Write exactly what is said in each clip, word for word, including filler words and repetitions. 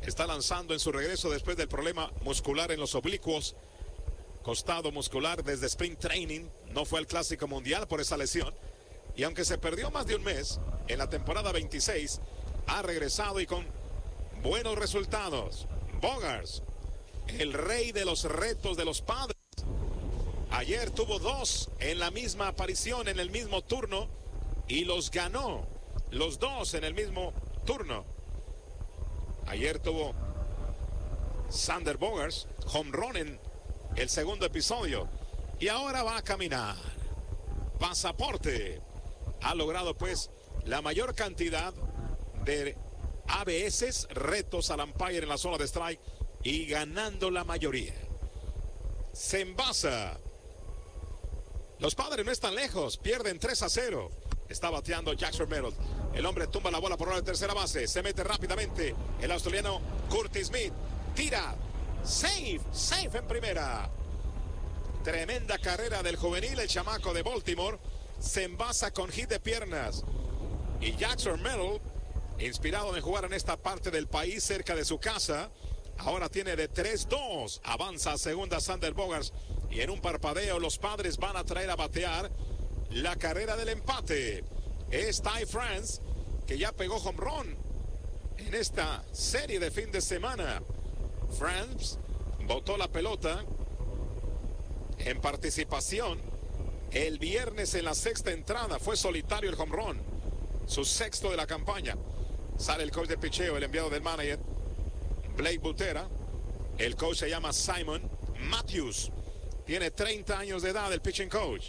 Está lanzando en su regreso después del problema muscular en los oblicuos. Costado muscular desde Spring Training. No fue al Clásico Mundial por esa lesión. Y aunque se perdió más de un mes en la temporada veintiséis, ha regresado y con buenos resultados. Bogaerts, el rey de los retos de los padres. Ayer tuvo dos en la misma aparición, en el mismo turno, y los ganó. Los dos en el mismo turno. Ayer tuvo Xander Bogaerts home run en el segundo episodio. Y ahora va a caminar. Pasaporte. Ha logrado pues la mayor cantidad de A B S, retos al umpire en la zona de strike, y ganando la mayoría. Se envasa. Los padres no están lejos, pierden tres a cero. Está bateando Jackson Merrill. El hombre tumba la bola por la tercera base. Se mete rápidamente el australiano Curtis Smith. Tira. Safe. Safe en primera. Tremenda carrera del juvenil, el chamaco de Baltimore. Se envasa con hit de piernas. Y Jackson Merrill, inspirado en jugar en esta parte del país cerca de su casa, ahora tiene de tres dos. Avanza a segunda Xander Bogaerts. Y en un parpadeo los padres van a traer a batear la carrera del empate. Es Ty France, que ya pegó home run en esta serie de fin de semana. France botó la pelota en participación el viernes en la sexta entrada. Fue solitario el home run, su sexto de la campaña. Sale el coach de picheo, el enviado del manager Blake Butera. El coach se llama Simon Matthews. Tiene treinta años de edad el pitching coach.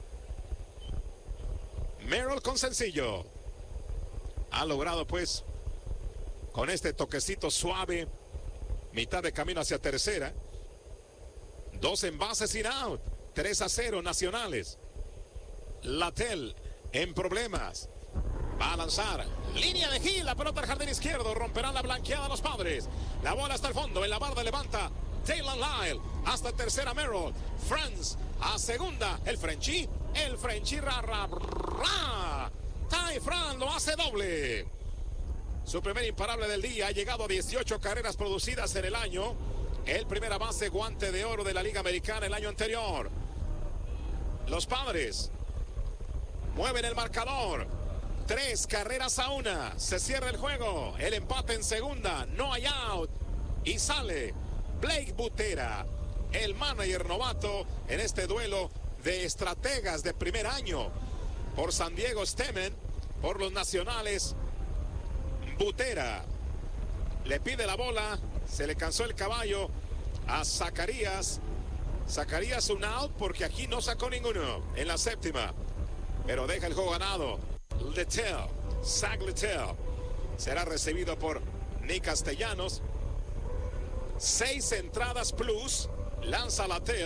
Merrill con sencillo. Ha logrado pues con este toquecito suave, mitad de camino hacia tercera. Dos envases sin out. tres a cero Nacionales. Latel en problemas. Va a lanzar. Línea de Gil. La pelota al jardín izquierdo. Romperán la blanqueada a los padres. La bola hasta el fondo. En la barda levanta Taylor Lyle. Hasta tercera Merrill. France a segunda. El Frenchie. El Frenchie. Ra, ra, ra. Ty France lo hace doble. Su primer imparable del día. Ha llegado a dieciocho carreras producidas en el año. El primera base guante de oro de la Liga Americana el año anterior. Los padres mueven el marcador. Tres carreras a una. Se cierra el juego. El empate en segunda. No hay out. Y sale Blake Butera, el manager novato en este duelo de estrategas de primer año. Por San Diego Stemmen, por los Nacionales, Butera le pide la bola. Se le cansó el caballo a Zacarías. Zacarías un out porque aquí no sacó ninguno en la séptima. Pero deja el juego ganado. Littell, Zach Littell, será recibido por Nick Castellanos. Seis entradas plus. Lanza Littell.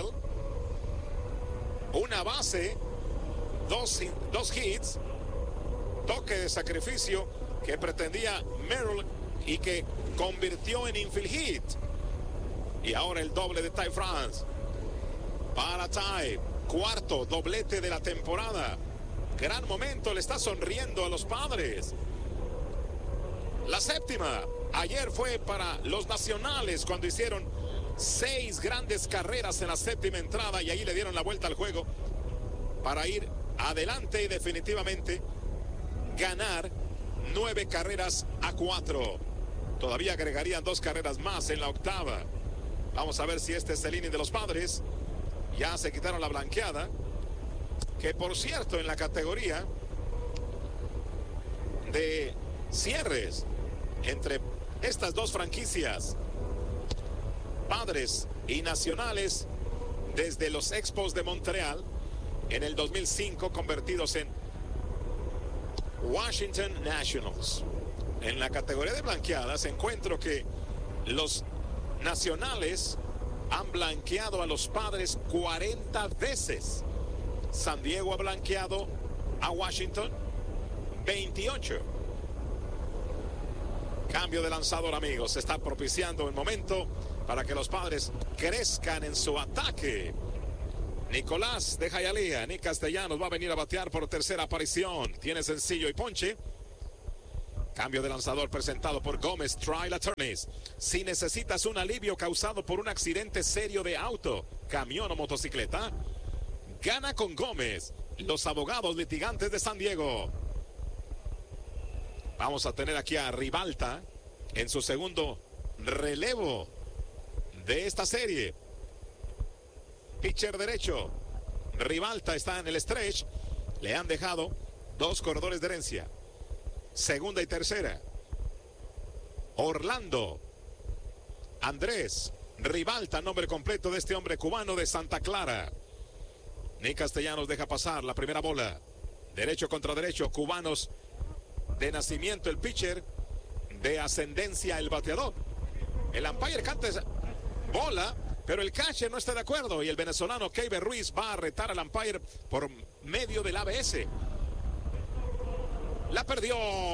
Una base. Dos, dos hits. Toque de sacrificio que pretendía Merrill y que convirtió en infield hit. Y ahora el doble de Ty France. Para Ty. Cuarto doblete de la temporada. Gran momento, le está sonriendo a los padres. La séptima. Ayer fue para los Nacionales cuando hicieron seis grandes carreras en la séptima entrada y ahí le dieron la vuelta al juego para ir adelante y definitivamente ganar nueve carreras a cuatro. Todavía agregarían dos carreras más en la octava. Vamos a ver si este es el inning de los padres. Ya se quitaron la blanqueada. Que por cierto, en la categoría de cierres entre estas dos franquicias, Padres y Nacionales, desde los Expos de Montreal en el dos mil cinco, convertidos en Washington Nationals. En la categoría de blanqueadas encuentro que los Nacionales han blanqueado a los Padres cuarenta veces. San Diego ha blanqueado a Washington veintiocho. Cambio de lanzador, amigos. Se está propiciando el momento para que los Padres crezcan en su ataque. Nicolás de Hialeah, Nick Castellanos va a venir a batear por tercera aparición. Tiene sencillo y ponche. Cambio de lanzador presentado por Gómez Trial Attorneys. Si necesitas un alivio causado por un accidente serio de auto, camión o motocicleta, gana con Gómez, los abogados litigantes de San Diego. Vamos a tener aquí a Ribalta en su segundo relevo de esta serie. Pitcher derecho. Ribalta está en el stretch. Le han dejado dos corredores de herencia. Segunda y tercera. Orlando Andrés Ribalta, nombre completo de este hombre cubano de Santa Clara. Nick Castellanos deja pasar la primera bola. Derecho contra derecho. Cubanos de nacimiento el pitcher, de ascendencia el bateador. El umpire canta bola, pero el catcher no está de acuerdo y el venezolano Keiber Ruiz va a retar al umpire por medio del A B S. La perdió.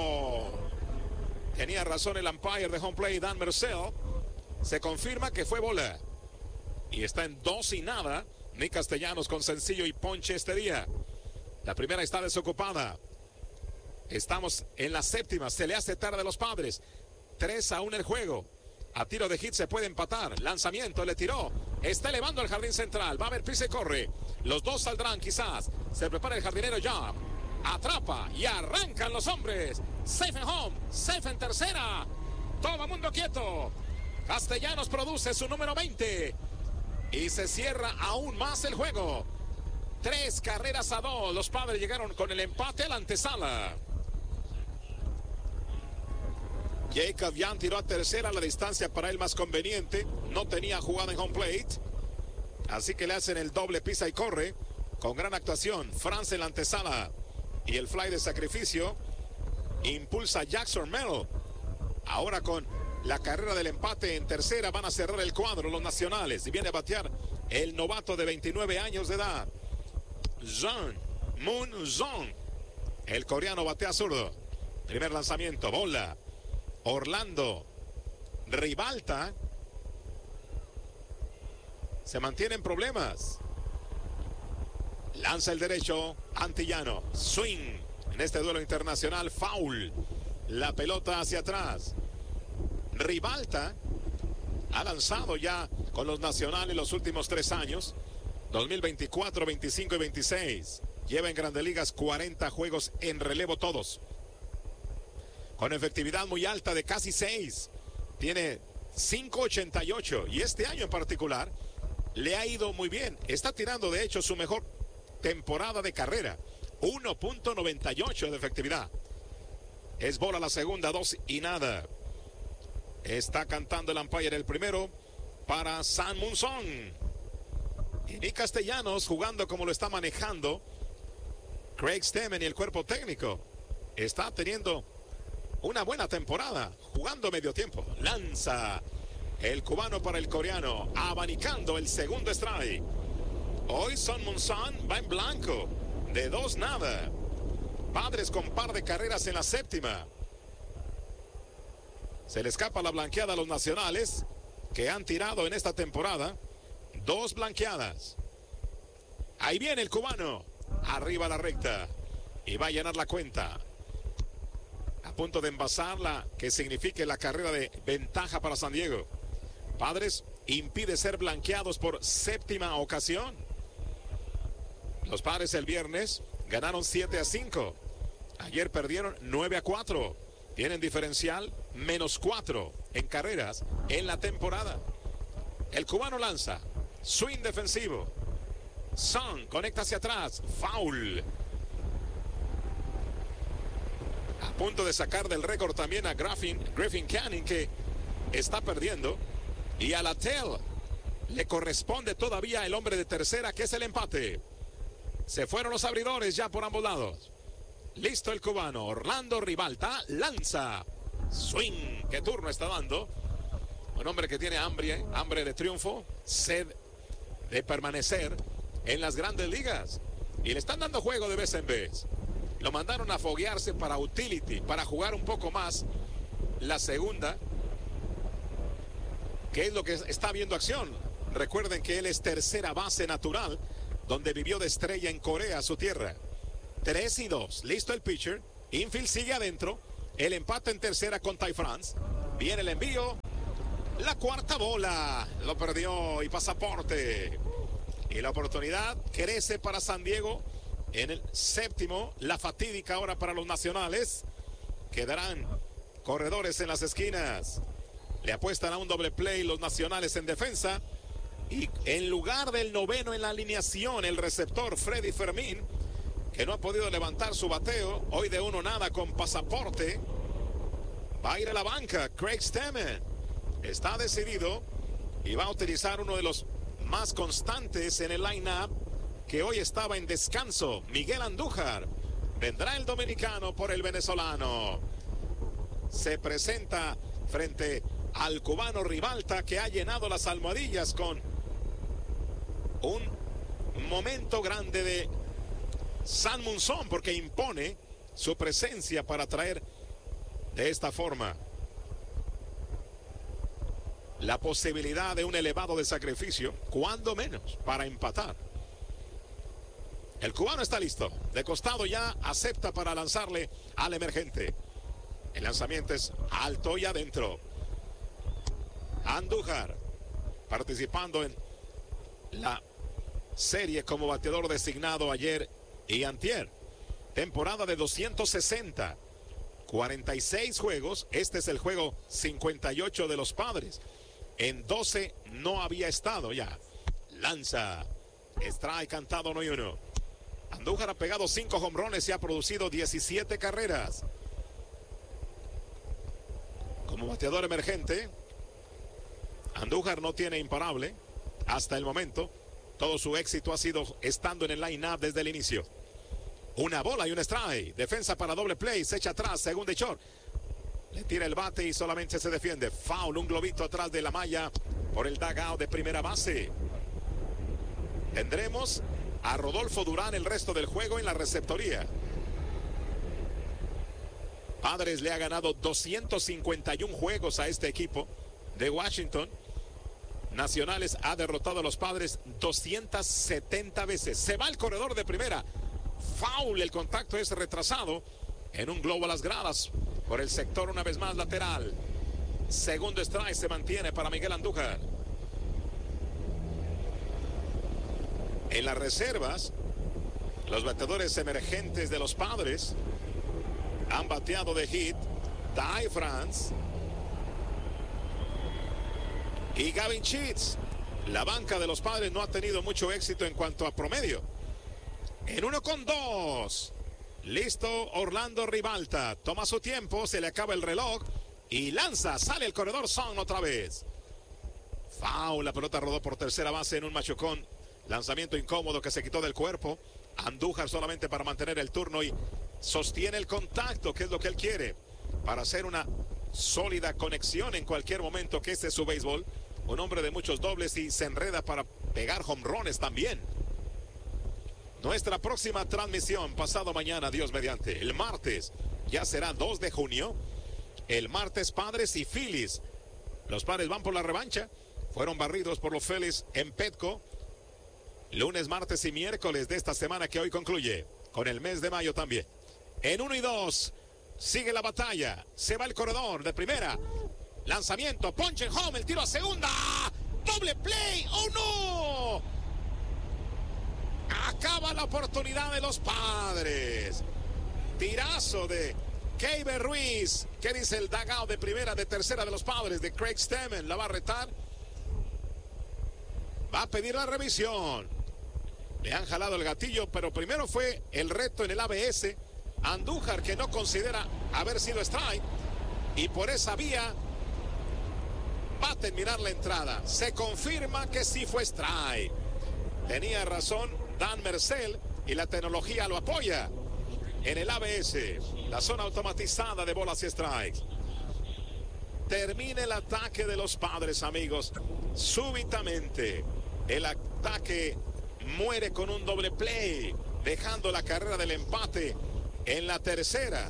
Tenía razón el umpire de home play, Dan Mercel. Se confirma que fue bola. Y está en dos y nada. Nick Castellanos con sencillo y ponche este día. La primera está desocupada. Estamos en la séptima. Se le hace tarde a los Padres. tres a uno el juego. A tiro de hit se puede empatar. Lanzamiento, le tiró. Está elevando al jardín central. Va a haber pisa y corre. Los dos saldrán quizás. Se prepara el jardinero ya. Atrapa y arrancan los hombres. Safe en home, safe en tercera. Todo mundo quieto. Castellanos produce su número veinte. Y se cierra aún más el juego. Tres carreras a dos. Los Padres llegaron con el empate a la antesala. Jacob Young tiró a tercera, la distancia para él más conveniente. No tenía jugada en home plate. Así que le hacen el doble pisa y corre. Con gran actuación. France en la antesala. Y el fly de sacrificio impulsa a Jackson Merrill. Ahora con la carrera del empate en tercera van a cerrar el cuadro los nacionales. Y viene a batear el novato de veintinueve años de edad, Jung Moon Jung. El coreano batea zurdo. Primer lanzamiento, bola. Orlando Ribalta se mantiene en problemas. Lanza el derecho, Antillano. Swing en este duelo internacional, foul. La pelota hacia atrás. Ribalta ha lanzado ya con los nacionales los últimos tres años. dos mil veinticuatro, veinticinco y veintiséis. Lleva en Grandes Ligas cuarenta juegos en relevo todos. Con efectividad muy alta de casi seis. Tiene cinco ochenta y ocho. Y este año en particular le ha ido muy bien. Está tirando de hecho su mejor temporada de carrera. uno punto noventa y ocho de efectividad. Es bola la segunda, dos y nada. Está cantando el umpire el primero para San Munson. Y Nick Castellanos jugando como lo está manejando Craig Stemmen y el cuerpo técnico. Está teniendo una buena temporada, jugando medio tiempo. Lanza el cubano para el coreano, abanicando el segundo strike. Hoy Son Munson va en blanco, de dos nada. Padres con par de carreras en la séptima. Se le escapa la blanqueada a los nacionales, que han tirado en esta temporada dos blanqueadas. Ahí viene el cubano, arriba a la recta, y va a llenar la cuenta. A punto de envasarla, que signifique la carrera de ventaja para San Diego. Padres impide ser blanqueados por séptima ocasión. Los Padres el viernes ganaron siete a cinco. Ayer perdieron nueve a cuatro. Tienen diferencial menos cuatro en carreras en la temporada. El cubano lanza. Swing defensivo. Son conecta hacia atrás. Foul. A punto de sacar del récord también a Griffin, Griffin Canning, que está perdiendo. Y a la Tel le corresponde todavía el hombre de tercera, que es el empate. Se fueron los abridores ya por ambos lados. Listo el cubano. Orlando Ribalta lanza. Swing. ¿Qué turno está dando? Un hombre que tiene hambre, hambre de triunfo, sed de permanecer en las grandes ligas. Y le están dando juego de vez en vez. Lo mandaron a foguearse para utility, para jugar un poco más la segunda, que es lo que está viendo acción. Recuerden que él es tercera base natural, donde vivió de estrella en Corea, su tierra. tres y dos. Listo el pitcher. Infield sigue adentro. el empate en tercera con Ty France. Viene el envío. La cuarta bola. Lo perdió y pasaporte. Y la oportunidad crece para San Diego. En el séptimo, la fatídica hora para los nacionales. Quedarán corredores en las esquinas. Le apuestan a un doble play los nacionales en defensa. Y en lugar del noveno en la alineación, el receptor Freddy Fermín, que no ha podido levantar su bateo, hoy de uno nada con pasaporte, va a ir a la banca. Craig Stammen está decidido y va a utilizar uno de los más constantes en el line-up, que hoy estaba en descanso, Miguel Andújar. Vendrá el dominicano por el venezolano. Se presenta frente al cubano Rivalta, que ha llenado las almohadillas con un momento grande de San Monzón, porque impone su presencia para traer de esta forma la posibilidad de un elevado de sacrificio, cuando menos para empatar. El cubano está listo, de costado ya acepta para lanzarle al emergente. El lanzamiento es alto y adentro. Andújar participando en la serie como bateador designado ayer y antier. Temporada de doscientos sesenta, cuarenta y seis juegos. Este es el juego cincuenta y ocho de los Padres. En doce no había estado ya. Lanza, strike cantado, no hay uno. Andújar ha pegado cinco jonrones y ha producido diecisiete carreras. Como bateador emergente, Andújar no tiene imparable hasta el momento. Todo su éxito ha sido estando en el line-up desde el inicio. Una bola y un strike. Defensa para doble play. Se echa atrás. Segunda y short. Le tira el bate y solamente se defiende. Foul. Un globito atrás de la malla por el dugout de primera base. Tendremos a Rodolfo Durán el resto del juego en la receptoría. Padres le ha ganado doscientos cincuenta y uno juegos a este equipo de Washington. Nacionales ha derrotado a los Padres doscientas setenta veces. Se va el corredor de primera. Foul, el contacto es retrasado en un globo a las gradas por el sector una vez más lateral. Segundo strike se mantiene para Miguel Andújar. En las reservas, los bateadores emergentes de los Padres han bateado de hit Ty France y Gavin Sheets. La banca de los Padres no ha tenido mucho éxito en cuanto a promedio. En uno con dos. Listo Orlando Rivalta. Toma su tiempo, se le acaba el reloj y lanza. Sale el corredor Son otra vez. Foul, la pelota rodó por tercera base en un machucón. Lanzamiento incómodo que se quitó del cuerpo. Andújar solamente para mantener el turno y sostiene el contacto, que es lo que él quiere, para hacer una sólida conexión en cualquier momento, que este es su béisbol. Un hombre de muchos dobles y se enreda para pegar jonrones también. Nuestra próxima transmisión pasado mañana, Dios mediante, el martes, ya será dos de junio. El martes Padres y Phillies. Los Padres van por la revancha. Fueron barridos por los Phillies en Petco. Lunes, martes y miércoles de esta semana que hoy concluye, con el mes de mayo también. En uno y dos, sigue la batalla. Se va el corredor de primera. Lanzamiento, ponche en home, el tiro a segunda. Doble play, ¡oh no! Acaba la oportunidad de los Padres. Tirazo de Keiber Ruiz. ¿Qué dice el dugout de primera, de tercera de los Padres? De Craig Stammen. La va a retar. Va a pedir la revisión. Le han jalado el gatillo, pero primero fue el reto en el A B S. Andújar, que no considera haber sido strike. Y por esa vía va a terminar la entrada. Se confirma que sí fue strike. Tenía razón Dan Mercel y la tecnología lo apoya. En el A B S, la zona automatizada de bolas y strikes. Termina el ataque de los Padres, amigos. Súbitamente, el ataque muere con un doble play, dejando la carrera del empate en la tercera.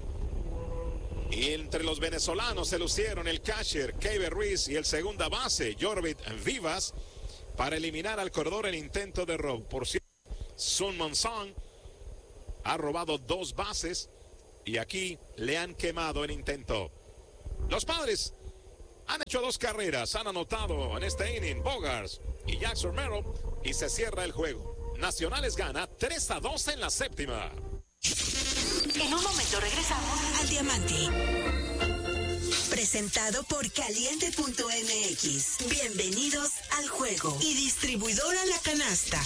Y entre los venezolanos se lucieron el catcher Keiber Ruiz y el segunda base Jorvit Vivas para eliminar al corredor en intento de robo. Por cierto, Sun Monzón ha robado dos bases y aquí le han quemado el intento. Los Padres han hecho dos carreras, han anotado en este inning Bogaerts y Jackson Merrill y se cierra el juego. Nacionales gana tres a dos en la séptima. En un momento regresamos al Diamante. Presentado por Caliente punto M X. Bienvenidos al juego. Y distribuidora La Canasta.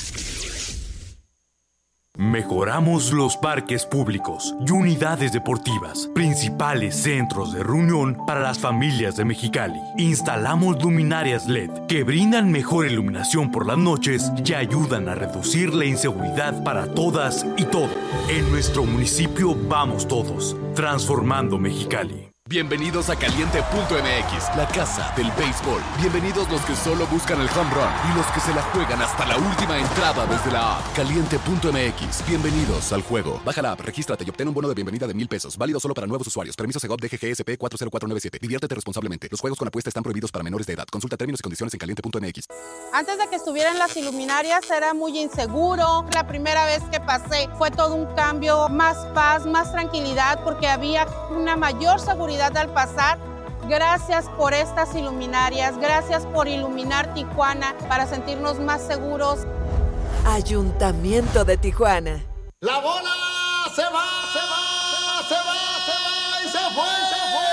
Mejoramos los parques públicos y unidades deportivas, principales centros de reunión para las familias de Mexicali. Instalamos luminarias L E D que brindan mejor iluminación por las noches y ayudan a reducir la inseguridad para todas y todos. En nuestro municipio vamos todos, transformando Mexicali. Bienvenidos a Caliente punto M X, la casa del béisbol. Bienvenidos los que solo buscan el home run y los que se la juegan hasta la última entrada desde la app. Caliente punto M X, bienvenidos al juego. Baja la app, regístrate y obtén un bono de bienvenida de mil pesos. Válido solo para nuevos usuarios. Permiso Segov D G G S P cuatro cero cuatro nueve siete. Diviértete responsablemente. Los juegos con apuesta están prohibidos para menores de edad. Consulta términos y condiciones en Caliente punto M X. Antes de que estuvieran las iluminarias era muy inseguro. La primera vez que pasé fue todo un cambio, más paz, más tranquilidad, porque había una mayor seguridad al pasar. Gracias por estas iluminarias, gracias por iluminar Tijuana para sentirnos más seguros. Ayuntamiento de Tijuana. La bola se va, se va, se va, se va y se fue, se fue.